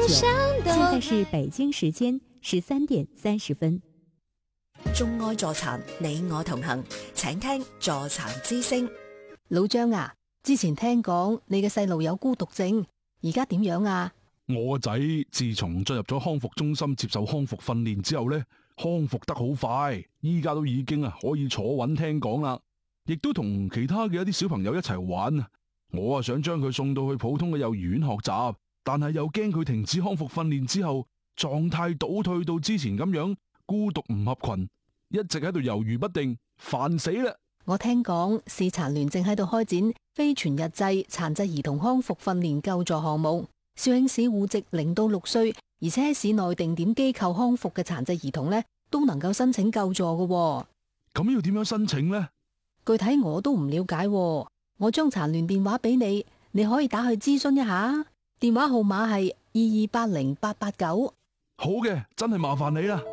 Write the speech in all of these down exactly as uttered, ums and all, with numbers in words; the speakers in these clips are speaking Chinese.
九，现在是北京时间十三點三十分。 眾愛助殘，你我同行，請聽助殘之聲。 老張啊，之前聽講你嘅細路有孤獨症，而家點樣啊？ 我個仔自從進入咗康復中心接受康復訓練之後呢，康復得好快，依家都已經啊可以坐穩聽講啦，亦都同其他嘅一啲小朋友一齊玩啊。我啊想將佢送到去普通嘅幼兒園學習，但係又驚佢停止康復訓練之後狀態倒退到之前咁樣，孤獨唔合群，一直喺度猶豫不定，煩死啦！ 我聽講視殘聯正喺度開展非全日制殘疾兒童康復訓練救助項目，肇慶市戶籍零到六歲，而且喺市內定點機構康復嘅殘疾兒童呢，都能夠申請救助嘅。 咁要點樣申請呢？ 具體我都唔了解，我將殘聯電話俾你，你可以打去諮詢一下，電話號碼係二二八零八八九。 好嘅，真係麻煩你啦。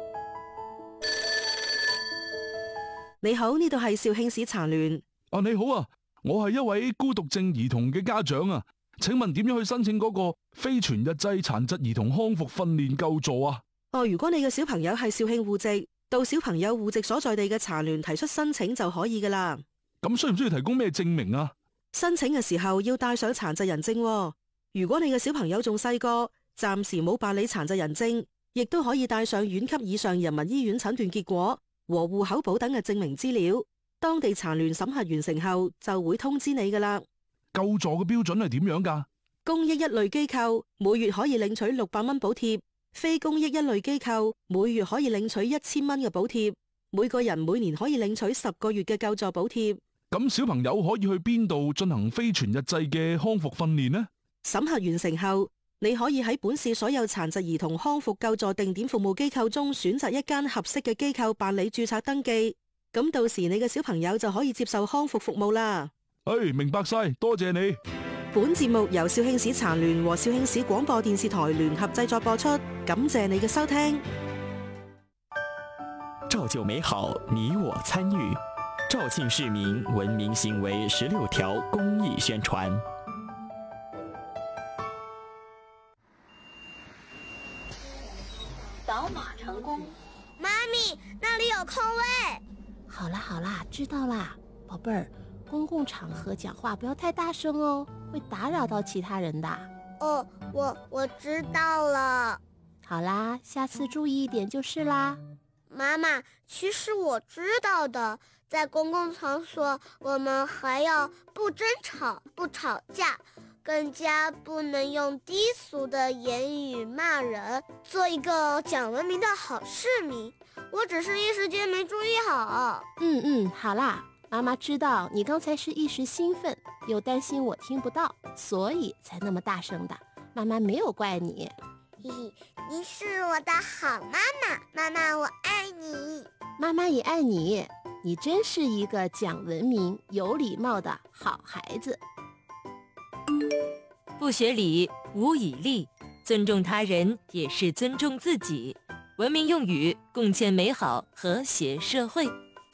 你好，呢度係肇慶市殘聯。 啊，你好啊，我係一位孤獨症兒童嘅家長啊，請問點樣去申請嗰個非全日制殘疾兒童康復訓練救助啊？ 哦，如果你嘅小朋友係肇慶戶籍，到小朋友戶籍所在地嘅殘聯提出申請就可以噶啦。 咁需唔需要提供咩證明啊？ 申請嘅時候要帶上殘疾人證喎。如果你嘅小朋友仲細個，暫時冇辦理殘疾人證，亦都可以帶上縣級以上人民醫院診斷結果和戶口簿等嘅證明資料，當地殘聯審核完成後就會通知你噶啦。 救助嘅標準係點樣噶？ 公益一類機構每月可以領取六百蚊補貼，非公益一類機構每月可以領取一千蚊嘅補貼，每個人每年可以領取十個月嘅救助補貼。 咁小朋友可以去邊度進行非全日制嘅康復訓練呢？ 審核完成後，你可以喺本市所有殘疾兒童康復救助定點服務機構中選擇一間合適嘅機構辦理註冊登記，咁到時你嘅小朋友就可以接受康復服務啦。 誒，明白晒，多謝你。 本節目由肇慶市殘聯和肇慶市廣播電視台聯合製作播出，感謝你嘅收聽。 造就美好，你我參與。肇慶市民文明行為十六條公益宣傳。 掃碼成功。 媽咪，那裡有空位。 好啦好啦，知道啦，寶貝兒，公共場合講話不要太大聲哦，會打擾到其他人的。 哦，我我知道了。 好啦，下次注意一點就是啦。 媽媽，其實我知道的，在公共場所，我們還要不爭吵、不吵架，更加不能用低俗的言語罵人，做一個講文明的好市民。我只是一時間沒注意好。 嗯嗯，好啦，媽媽知道你剛才是一時興奮，又擔心我聽不到，所以才那麼大聲的。媽媽沒有怪你。 嘿嘿，你是我的好媽媽，媽媽我愛你。 媽媽也愛你，你真是一個講文明、有禮貌的好孩子。 不學禮，無以立，尊重他人也是尊重自己。文明用語，共建美好和諧社會。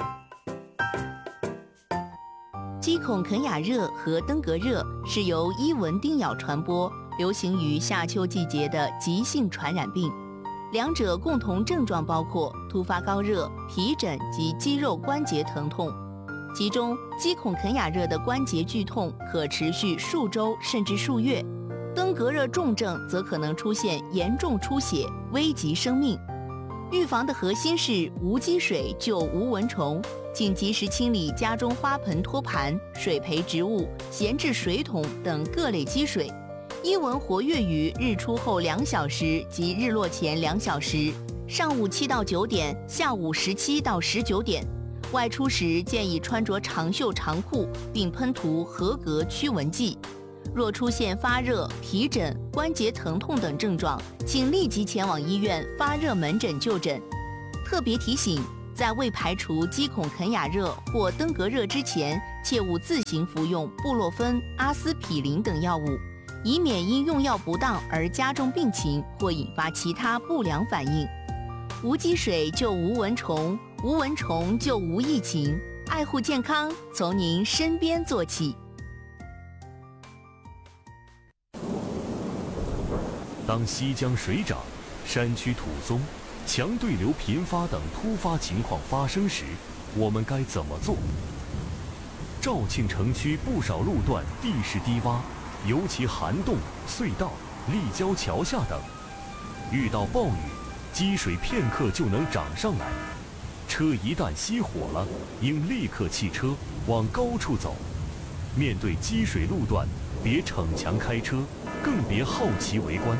雞孔肯雅熱和登革熱是由伊蚊叮咬傳播，流行於夏秋季節的急性傳染病，兩者共同症狀包括突發高熱、皮疹及肌肉關節疼痛。其中，雞孔肯雅熱的關節劇痛可持續數週甚至數月，登革熱重症則可能出現嚴重出血，危及生命。預防的核心是無積水救無蚊蟲，請及時清理家中花盆托盤、水培植物、閒置水桶等各類積水。伊蚊活躍於日出後兩小時及日落前兩小時，上午七到九點，下午十七到十九點。外出時建議穿着長袖長褲，並噴塗合格驅蚊劑。若出現發熱、皮疹、關節疼痛等症狀，請立即前往醫院發熱門診就診。特別提醒，在未排除雞孔肯雅熱或登革熱之前，切勿自行服用布洛芬、阿司匹林等藥物，以免因用藥不當而加重病情或引發其他不良反應。無積水就無蚊蟲，無蚊蟲就無疫情。愛護健康，從您身邊做起。 当溪江水涨、山区土松、强对流频发等突发情况发生时，我们该怎么做？肇庆城区不少路段地势低洼，尤其涵洞、隧道、立交桥下等，遇到暴雨，积水片刻就能涨上来。车一旦熄火了，应立刻弃车，往高处走。面对积水路段，别逞强开车，更别好奇围观。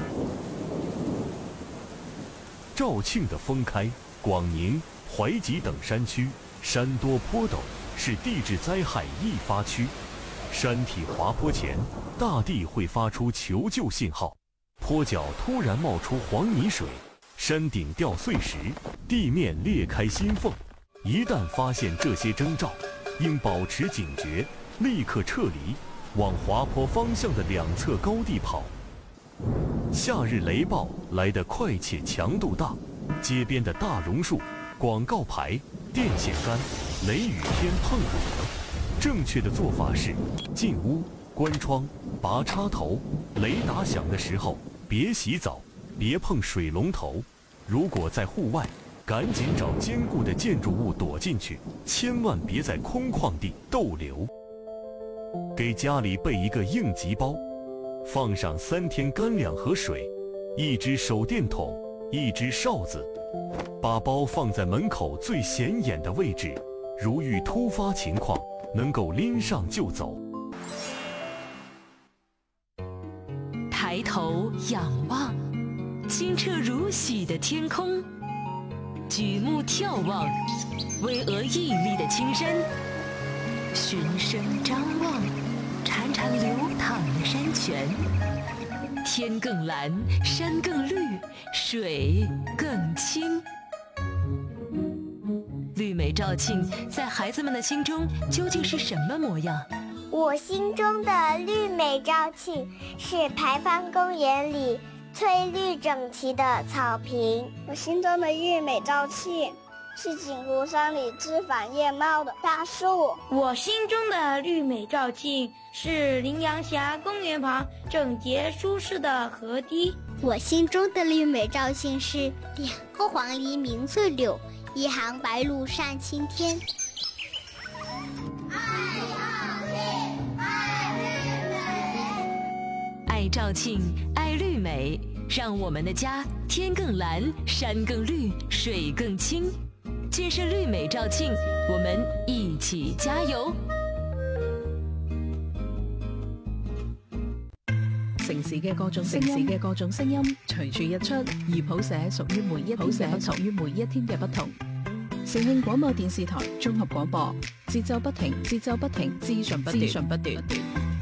肇庆的封开、广宁、怀集等山区，山多坡陡，是地质灾害易发区。山体滑坡前，大地会发出求救信号，坡脚突然冒出黄泥水，山顶掉碎石，地面裂开心缝。一旦发现这些征兆，应保持警觉，立刻撤离，往滑坡方向的两侧高地跑。夏日雷暴来得快且强度大，街边的大榕树、广告牌、电线杆、雷雨天碰骨的。正确的做法是：进屋、关窗、拔插头。雷打响的时候，别洗澡，别碰水龙头。如果在户外，赶紧找坚固的建筑物躲进去，千万别在空旷地逗留。给家里备一个应急包，放上三天干粮和水，一只手电筒，一只哨子，把包放在门口最显眼的位置，如遇突发情况，能够拎上就走。 抬头仰望，清澈如洗的天空；举目眺望，巍峨屹立的青山；循声张望，潺潺流淌的山泉。天更蓝，山更绿，水更清。绿美肇庆在孩子们的心中究竟是什么模样？ 我心中的绿美肇庆是牌坊公园里翠绿整齐的草坪。 我心中的绿美肇庆是景湖山里枝繁叶茂的大树。 我心中的绿美肇庆是羚羊峡公园旁整洁舒适的河堤。 我心中的绿美肇庆是两个黄鹂鸣翠柳，一行白鹭上青天。 爱肇庆，爱绿美，让我们的家天更蓝，山更绿，水更清。建设绿美肇庆，我们一起加油！ 城市嘅各種城市嘅各種聲音隨處一出，而譜寫屬於每一天嘅屬於每一天嘅不同。城慶廣播電視台綜合廣播，節奏不停，節奏不停，資訊不斷，資訊不斷。